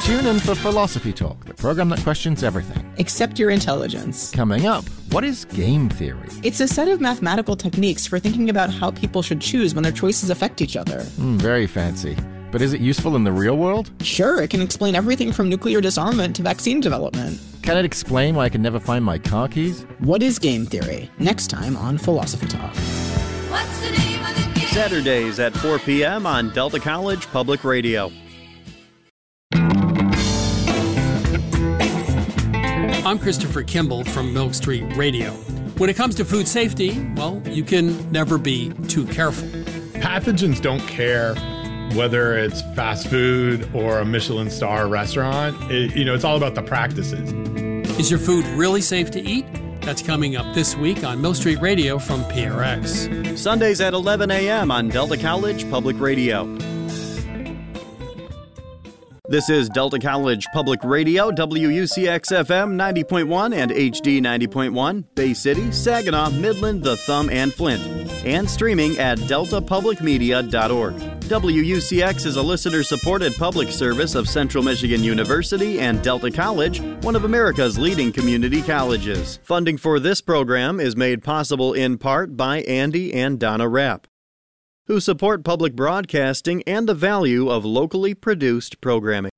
Tune in for Philosophy Talk, the program that questions everything. Except your intelligence. Coming up, what is game theory? It's a set of mathematical techniques for thinking about how people should choose when their choices affect each other. Very fancy. But is it useful in the real world? Sure, it can explain everything from nuclear disarmament to vaccine development. Can it explain why I can never find my car keys? What is game theory? Next time on Philosophy Talk. What's the name of the game? Saturdays at 4 p.m. on Delta College Public Radio. I'm Christopher Kimball from Milk Street Radio. When it comes to food safety, well, you can never be too careful. Pathogens don't care whether it's fast food or a Michelin star restaurant. It's all about the practices. Is your food really safe to eat? That's coming up this week on Milk Street Radio from PRX. Sundays at 11 a.m. on Delta College Public Radio. This is Delta College Public Radio, WUCX-FM 90.1 and HD 90.1, Bay City, Saginaw, Midland, The Thumb, and Flint, and streaming at deltapublicmedia.org. WUCX is a listener-supported public service of Central Michigan University and Delta College, one of America's leading community colleges. Funding for this program is made possible in part by Andy and Donna Rapp, who support public broadcasting and the value of locally produced programming.